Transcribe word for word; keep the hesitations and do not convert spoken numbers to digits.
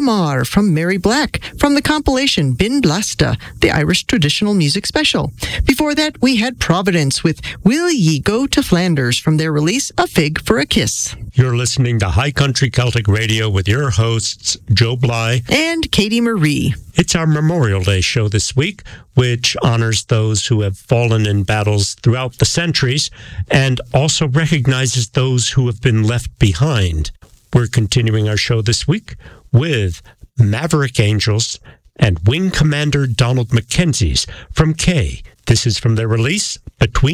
Mar from Mary Black from the compilation Bin Blasta, the Irish Traditional Music Special. Before that, we had Providence with Will Ye Go to Flanders from their release A Fig for a Kiss. You're listening to High Country Celtic Radio with your hosts, Joe Bly and Katie Marie. It's our Memorial Day show this week, which honors those who have fallen in battles throughout the centuries and also recognizes those who have been left behind. We're continuing our show this week with Maverick Angels and Wing Commander Donald Mackenzie's from K. This is from their release, Between